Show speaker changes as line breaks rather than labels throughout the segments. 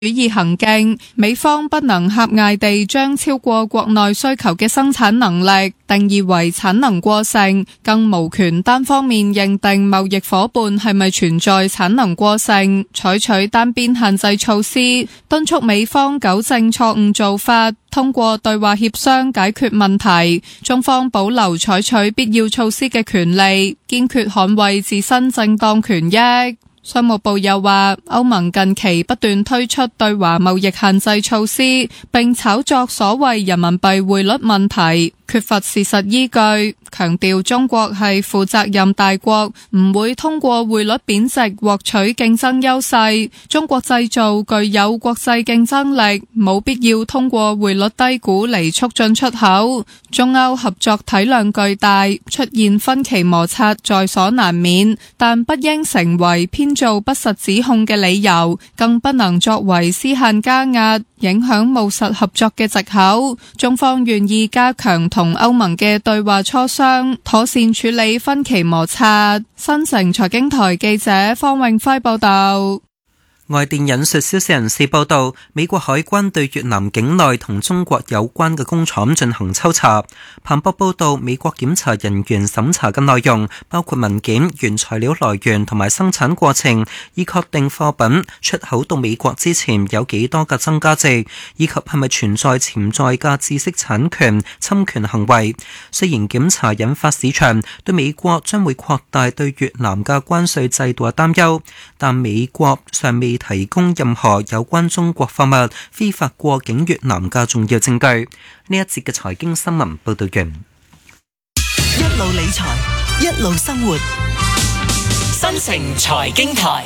主義行徑，美方不能狹隘地將超過國內需求嘅生產能力定義為產能過剩，更無權單方面認定貿易夥伴係咪存在產能過剩，採取單邊限制措施，敦促美方糾正錯誤做法，通過對話協商解決問題。中方保留採取必要措施嘅權利，堅決捍衛自身正當權益。商務部又話，歐盟近期不斷推出對華貿易限制措施，並炒作所謂人民幣匯率問題，缺乏事實依據，強調中國係負責任大國，唔會通過匯率貶值獲取競爭優勢。中國製造具有國際競爭力，冇必要通過匯率低估嚟促進出口。中歐合作體量巨大，出現分歧摩擦在所難免，但不應成為編造不實指控嘅理由，更不能作為施限加壓、影響務實合作嘅藉口。中方願意加強同歐盟嘅對話磋商，妥善處理分歧摩擦。新城財經台記者方永輝報道。
外電引述消息人士報道，美國海軍對越南境內同中國有關嘅工廠進行抽查。彭博報道，美國檢查人員審查嘅內容包括文件、原材料來源同埋生產過程，以確定貨品出口到美國之前有幾多嘅增加值，以及係咪存在潛在嘅知識產權侵權行為。雖然檢查引發市場對美國將會擴大對越南嘅關稅制度嘅擔憂，但美國尚未提供任何有關中國貨物非法過境越南嘅重要證據。呢一節嘅財經新聞報道完。
一路理財，一路生活。
新城財經台，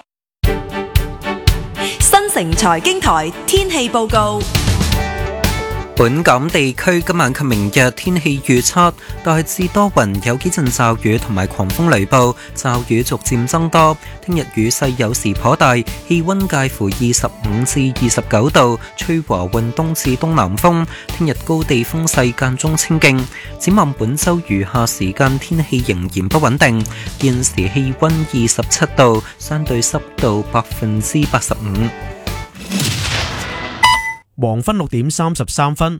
新城財經台天氣報告。
本港地區今晚及明日天氣預測大致多雲，有幾陣驟雨同埋狂風雷暴，驟雨逐漸增多。聽日雨勢有時頗大，氣溫介乎25至29度，吹和緩東至東南風。聽日高地風勢間中清勁。展望本週餘下時間天氣仍然不穩定。現時氣溫27度，相對濕度85%。
黃昏6點33分，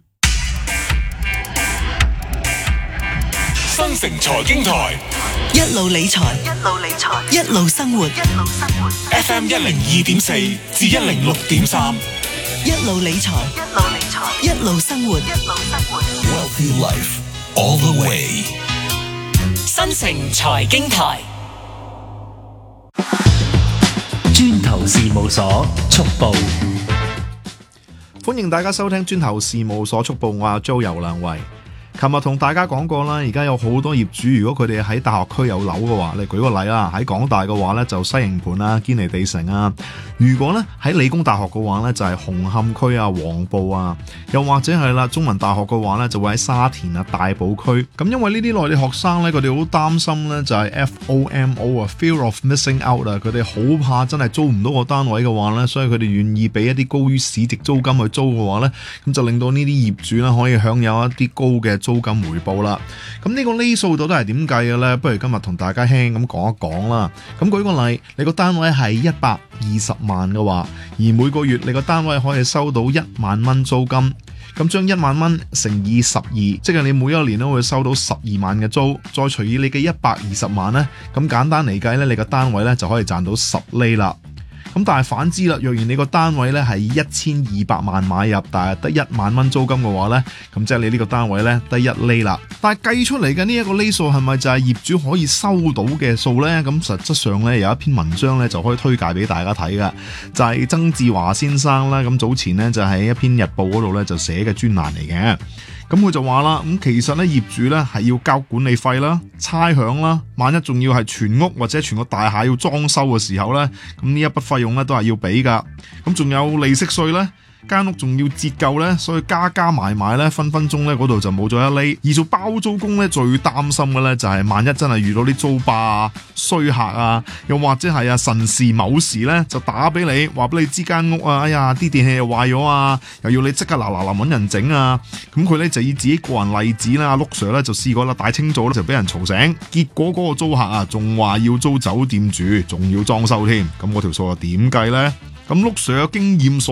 新城財經台，
一路理財，一路理財，一路生活，一路生活。
FM 102.4至106.3，
一路理財，一路理財，一路生活，一路生活。
Wealthy Life all the way。新城財經台，
磚頭事務所速報。
歡迎大家收聽磚頭事務所速報，我係 Joe 游良維。琴日同大家講過啦，而家有好多業主，如果佢哋喺大學區有樓嘅話，你舉個例啦，喺港大嘅話呢，就西營盤啊、堅尼地城啊；如果呢喺理工大學嘅話呢，就係紅磡區啊、黃埔啊，又或者係啦中文大學嘅話呢，就會喺沙田啊、大埔區。咁因為呢啲內地學生呢，佢哋好擔心呢，就係 FOMO 啊 ，Fear of Missing Out 啊，佢哋好怕真係租唔到個單位嘅話呢，所以佢哋願意俾一啲高於市值租金去租嘅話呢，咁就令到呢啲業主呢可以享有一啲高嘅租金回報啦。咁呢個厘數到底係點計嘅呢？不如今日同大家輕輕咁講一講啦。咁舉個例，你個單位係120萬嘅話，而每個月你個單位可以收到1萬蚊租金，咁將1萬蚊乘以12，即係你每一年都會收到12萬嘅租，再除以你嘅120萬呢，咁簡單嚟計呢，你個單位呢就可以賺到10厘啦。咁但係反之啦，若然你個單位咧係1200萬買入，但係得1萬蚊租金嘅話咧，咁即係你呢個單位咧得1厘啦。但係計出嚟嘅呢一個厘數係咪就係業主可以收到嘅數咧？咁實質上咧有一篇文章咧就可以推介俾大家睇㗎，就係曾志華先生啦。咁早前咧就喺一篇日報嗰度咧就寫嘅專欄嚟嘅。咁佢就話啦，咁其實咧業主咧係要交管理費啦、差餉啦，萬一仲要係全屋或者全個大廈要裝修嘅時候咧，咁呢一筆費用咧都係要俾噶。咁仲有利息稅咧，間屋仲要折舊咧，所以加埋咧，分分鐘咧嗰度就冇咗1厘。而做包租公咧，最擔心嘅咧就係萬一真係遇到啲租霸啊、衰客啊，又或者係神時某時咧就打俾你，話俾你知間屋啊，哎呀啲電器又壞咗啊，又要你即刻嗱揾人整啊。咁佢咧就以自己個人例子啦，陸 Sir 咧就試過啦，大清早咧就俾人嘈醒，結果嗰個租客啊仲話要租酒店住，仲要裝修添。咁嗰條數又點計咧？咁陸 Sir 有經驗所